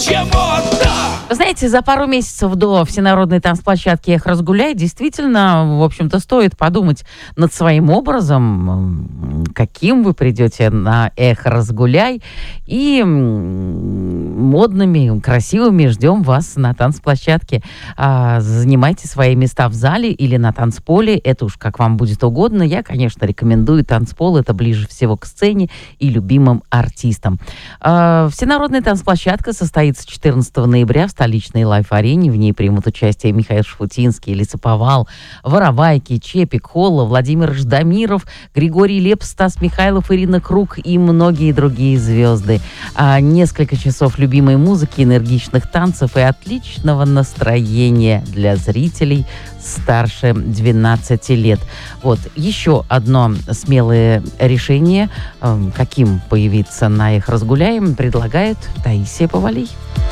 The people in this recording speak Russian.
Вы знаете, за пару месяцев до всенародной танцплощадки «Эх, разгуляй» действительно, в общем-то, стоит подумать над своим образом, каким вы придете на «Эх, разгуляй», и модными, красивыми ждем вас на танцплощадке. Занимайте свои места в зале или на танцполе, это уж как вам будет угодно. Я, конечно, рекомендую танцпол, это ближе всего к сцене и любимым артистам. Всенародная танцплощадка состоится 14 ноября в столичной лайф-арене. В ней примут участие Михаил Шафутинский, Лесоповал, Воровайки, Чепик, Холла, Владимир Ждамиров, Григорий Лепс, Стас Михайлов, Ирина Круг и многие другие звезды. Несколько часов любимой музыки, энергичных танцев и отличного настроения для зрителей старше 12 лет. Вот еще одно смелое решение, каким появиться на «Эх, разгуляем», предлагает Таисия Повалий.